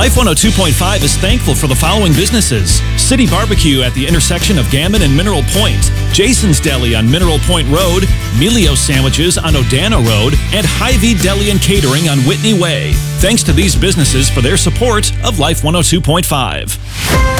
Life 102.5 is thankful for the following businesses: City Barbecue at the intersection of Gammon and Mineral Point, Jason's Deli on Mineral Point Road, Melio Sandwiches on Odana Road, and Hy-Vee Deli and Catering on Whitney Way. Thanks to these businesses for their support of Life 102.5.